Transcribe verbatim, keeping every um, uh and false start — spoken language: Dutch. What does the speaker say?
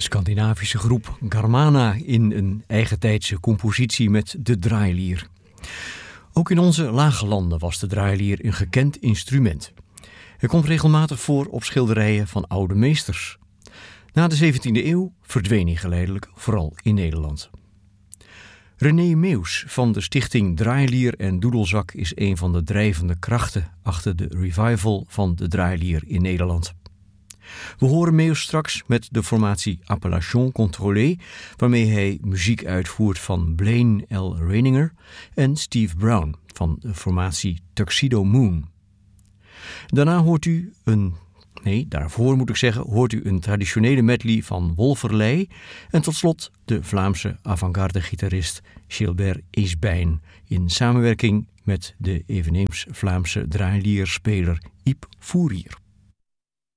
Scandinavische groep Garmana in een eigentijdse compositie met de draailier. Ook in onze lage landen was de draailier een gekend instrument. Hij komt regelmatig voor op schilderijen van oude meesters. Na de zeventiende eeuw verdween hij geleidelijk, vooral in Nederland. René Meeuws van de stichting Draailier en Doedelzak is een van de drijvende krachten achter de revival van de draailier in Nederland. We horen Meeuws straks met de formatie Appellation Contrôlée, waarmee hij muziek uitvoert van Blaine L. Reininger en Steve Brown van de formatie Tuxedo Moon. Daarna hoort u een, nee, daarvoor moet ik zeggen, hoort u een traditionele medley van Wolferley en tot slot de Vlaamse avant-garde-gitarist Gilbert Eesbijn in samenwerking met de eveneens Vlaamse draailierspeler Yves Fourier.